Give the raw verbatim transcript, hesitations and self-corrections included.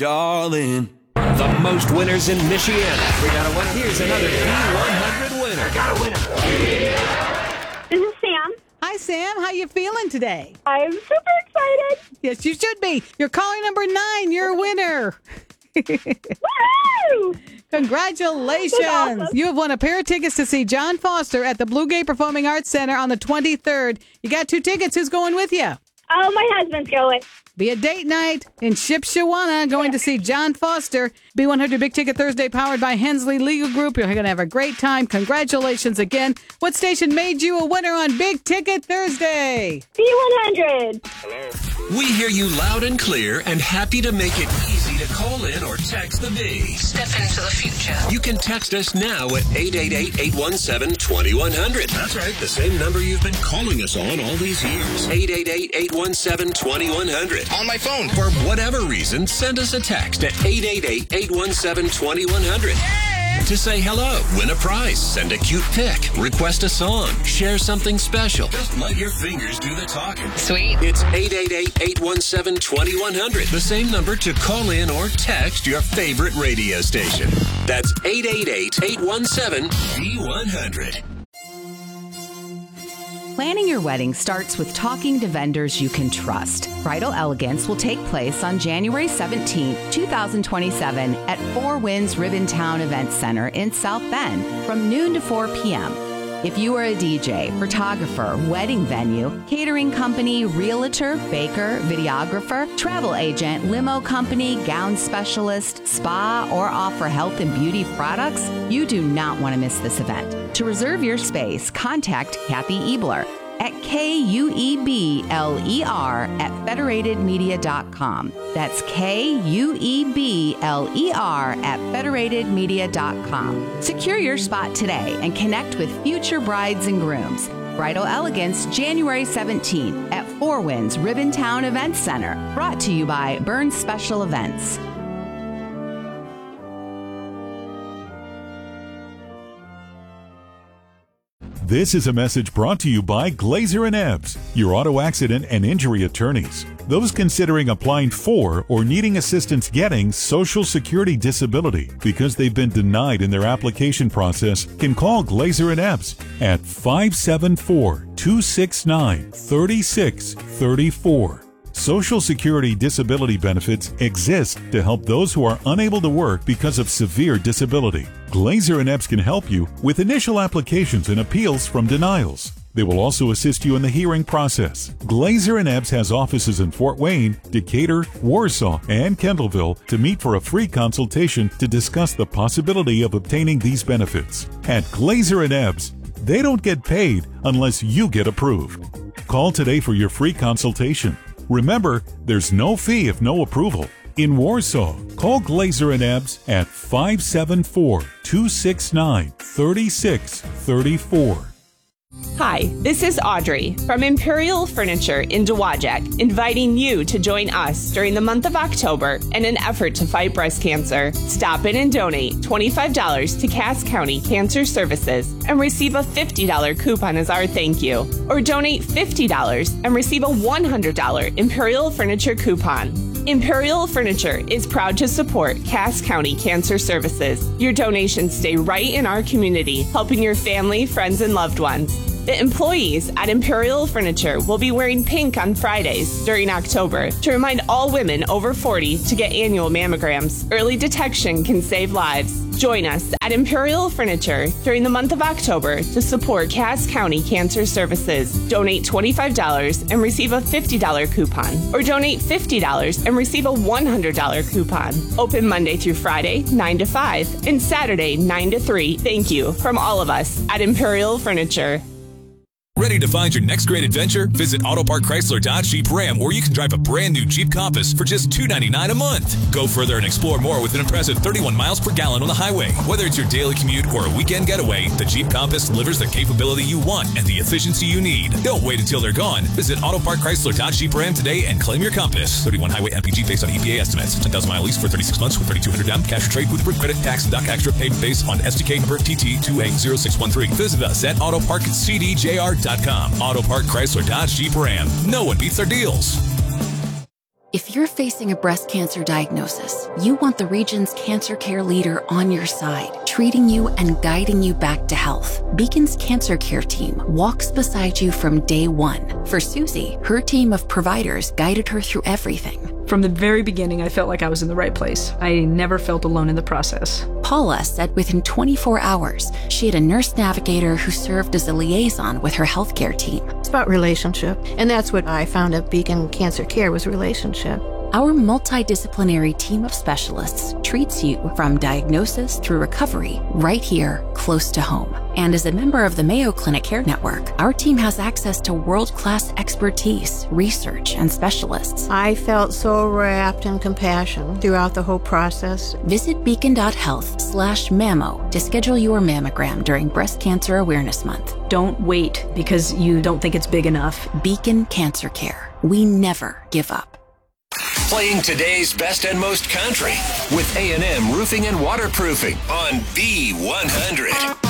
darling. The most winners in Michiana. We got a winner. Here's another B one hundred winner. I got a winner. This is Sam. Hi, Sam. How you feeling today? I'm super excited. Yes, you should be. You're caller number nine. You're a winner. Woo! Congratulations. Awesome. You have won a pair of tickets to see John Foster at the Blue Gate Performing Arts Center on the twenty-third. You got two tickets. Who's going with you? Oh, my husband's going. Be a date night in Shipshewana going to see John Foster. B one hundred Big Ticket Thursday powered by Hensley Legal Group. You're going to have a great time. Congratulations again. What station made you a winner on Big Ticket Thursday? B one hundred. Hello. We hear you loud and clear and happy to make it easy to call in or text the B. Step into the future. You can text us now at eight eight eight, eight one seven, two one zero zero. That's right, the same number you've been calling us on all these years. eight eight eight, eight one seven, two one zero zero. On my phone. For whatever reason, send us a text at eight eight eight, eight one seven, two one zero zero. To say hello, win a prize, send a cute pic, request a song, share something special. Just let your fingers do the talking. Sweet. It's eight eight eight, eight one seven, two one zero zero. The same number to call in or text your favorite radio station. That's eight eight eight, eight one seven, B one hundred. Planning your wedding starts with talking to vendors you can trust. Bridal Elegance will take place on January seventeenth, twenty twenty-seven at Four Winds Ribbontown Event Center in South Bend from noon to four p.m. If you are a D J, photographer, wedding venue, catering company, realtor, baker, videographer, travel agent, limo company, gown specialist, spa, or offer health and beauty products, you do not want to miss this event. To reserve your space, contact Kathy Ebler at K U E B L E R at federated media dot com. That's K U E B L E R at federated media dot com. Secure your spot today and connect with future brides and grooms. Bridal Elegance, January seventeenth at Four Winds Ribbontown Event Center. Brought to you by Burns Special Events. This is a message brought to you by Glazer and Ebbs, your auto accident and injury attorneys. Those considering applying for or needing assistance getting Social Security disability because they've been denied in their application process can call Glazer and Ebbs at five seven four, two six nine, three six three four. Social Security disability benefits exist to help those who are unable to work because of severe disability. Glazer and Ebbs can help you with initial applications and appeals from denials. They will also assist you in the hearing process. Glazer and Ebbs has offices in Fort Wayne, Decatur, Warsaw, and Kendallville to meet for a free consultation to discuss the possibility of obtaining these benefits. At Glazer and Ebbs, they don't get paid unless you get approved. Call today for your free consultation. Remember, there's no fee if no approval. In Warsaw, call Glazer and Ebbs at five seven four, two six nine, three six three four. Hi, this is Audrey from Imperial Furniture in Dowagiac, inviting you to join us during the month of October in an effort to fight breast cancer. Stop in and donate twenty-five dollars to Cass County Cancer Services and receive a fifty dollars coupon as our thank you. Or donate fifty dollars and receive a one hundred dollars Imperial Furniture coupon. Imperial Furniture is proud to support Cass County Cancer Services. Your donations stay right in our community, helping your family, friends, and loved ones. The employees at Imperial Furniture will be wearing pink on Fridays during October to remind all women over forty to get annual mammograms. Early detection can save lives. Join us at Imperial Furniture during the month of October to support Cass County Cancer Services. Donate twenty-five dollars and receive a fifty dollars coupon, or donate fifty dollars and receive a one hundred dollars coupon. Open Monday through Friday, nine to five, and Saturday, nine to three. Thank you from all of us at Imperial Furniture. Ready to find your next great adventure? Visit Auto Park Chrysler Dodge Jeep Ram, where you can drive a brand new Jeep Compass for just two hundred ninety-nine dollars a month. Go further and explore more with an impressive thirty-one miles per gallon on the highway. Whether it's your daily commute or a weekend getaway, the Jeep Compass delivers the capability you want and the efficiency you need. Don't wait until they're gone. Visit Auto Park Chrysler Dodge Jeep Ram today and claim your Compass. thirty-one highway M P G based on E P A estimates. ten thousand mile lease for thirty-six months with thirty-two hundred down. Cash or trade with approved credit, tax, and dock extra paid based on S D K number T T two eight zero six one three. Visit us at auto park c d j r dot com. Auto Park Chrysler Dodge Jeep Ram. No one beats their deals. If you're facing a breast cancer diagnosis, you want the region's cancer care leader on your side, treating you and guiding you back to health. Beacon's Cancer Care team walks beside you from day one. For Susie, her team of providers guided her through everything. From the very beginning, I felt like I was in the right place. I never felt alone in the process. Paula said within twenty-four hours, she had a nurse navigator who served as a liaison with her healthcare team. It's about relationship, and that's what I found at Beacon Cancer Care was relationship. Our multidisciplinary team of specialists treats you from diagnosis through recovery right here, close to home. And as a member of the Mayo Clinic Care Network, our team has access to world-class expertise, research, and specialists. I felt so wrapped in compassion throughout the whole process. Visit beacon.health slash mammo to schedule your mammogram during Breast Cancer Awareness Month. Don't wait because you don't think it's big enough. Beacon Cancer Care. We never give up. Playing today's best and most country with A and M Roofing and Waterproofing on B one hundred.